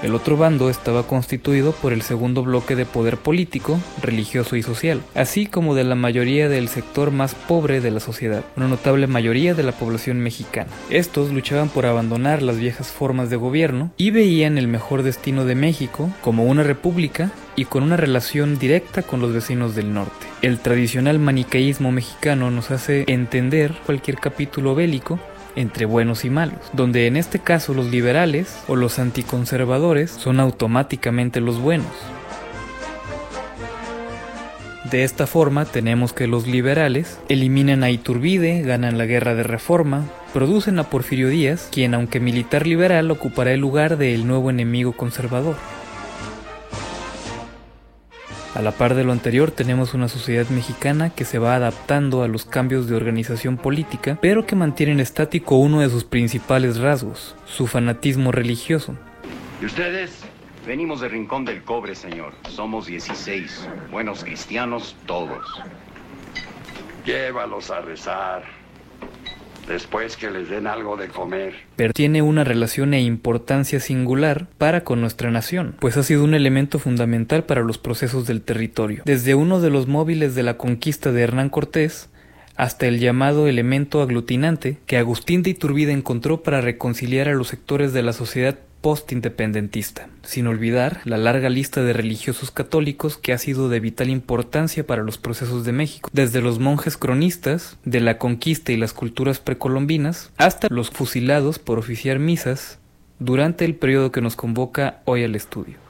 El otro bando estaba constituido por el segundo bloque de poder político, religioso y social, así como de la mayoría del sector más pobre de la sociedad, una notable mayoría de la población mexicana. Estos luchaban por abandonar las viejas formas de gobierno y veían el mejor destino de México como una república y con una relación directa con los vecinos del norte. El tradicional maniqueísmo mexicano nos hace entender cualquier capítulo bélico entre buenos y malos, donde en este caso los liberales o los anticonservadores son automáticamente los buenos. De esta forma tenemos que los liberales eliminan a Iturbide, ganan la guerra de Reforma, producen a Porfirio Díaz, quien aunque militar liberal ocupará el lugar del nuevo enemigo conservador. A la par de lo anterior tenemos una sociedad mexicana que se va adaptando a los cambios de organización política, pero que mantienen estático uno de sus principales rasgos, su fanatismo religioso. ¿Y ustedes? Venimos de Rincón del Cobre, señor. Somos 16. Buenos cristianos todos. Llévalos a rezar. Después que les den algo de comer. Pero tiene una relación e importancia singular para con nuestra nación, pues ha sido un elemento fundamental para los procesos del territorio. Desde uno de los móviles de la conquista de Hernán Cortés, hasta el llamado elemento aglutinante que Agustín de Iturbide encontró para reconciliar a los sectores de la sociedad post-independentista, sin olvidar la larga lista de religiosos católicos que ha sido de vital importancia para los procesos de México, desde los monjes cronistas de la conquista y las culturas precolombinas, hasta los fusilados por oficiar misas durante el periodo que nos convoca hoy al estudio.